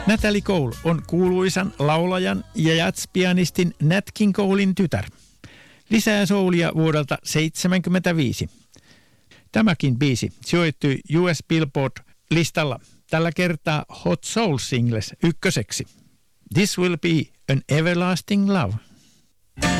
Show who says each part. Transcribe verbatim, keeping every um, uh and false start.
Speaker 1: Natalie Cole on kuuluisan laulajan ja jazz-pianistin Nat King Colein tytär. Lisää soulia vuodelta seitsemänkymmentäviisi. Tämäkin biisi sijoittui U S Billboard-listalla tällä kertaa Hot Soul Singles ykköseksi. This will be an everlasting love.